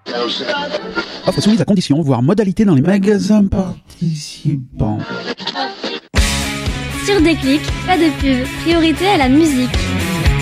Offre soumise à conditions, voire modalité dans les magasins participants. Sur Déclic, pas de pub, priorité à la musique.